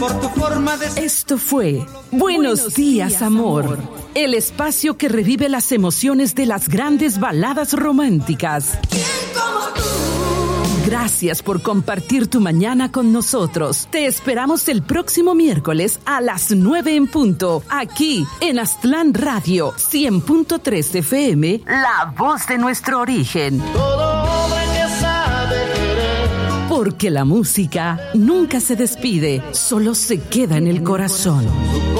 por tu forma de ser. Esto fue Buenos Días, Amor, el espacio que revive las emociones de las grandes baladas románticas. Gracias por compartir tu mañana con nosotros. Te esperamos el próximo miércoles a las 9 en punto, aquí en Aztlán Radio 100.3 FM, la voz de nuestro origen. Todo hombre que sabe querer. Porque la música nunca se despide, solo se queda en el corazón.